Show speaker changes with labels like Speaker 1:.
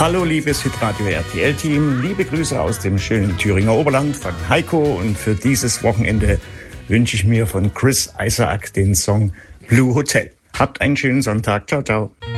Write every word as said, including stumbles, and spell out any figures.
Speaker 1: Hallo liebes Hitradio R T L-Team, liebe Grüße aus dem schönen Thüringer Oberland von Heiko und für dieses Wochenende wünsche ich mir von Chris Isaac den Song Blue Hotel. Habt einen schönen Sonntag, ciao, ciao.